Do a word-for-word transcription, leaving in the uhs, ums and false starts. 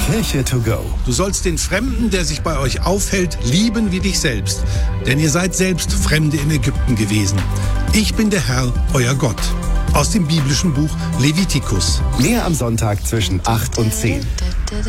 Kirche to go. Du sollst den Fremden, der sich bei euch aufhält, lieben wie dich selbst. Denn ihr seid selbst Fremde in Ägypten gewesen. Ich bin der Herr, euer Gott. Aus dem biblischen Buch Levitikus. Mehr am Sonntag zwischen acht und zehn.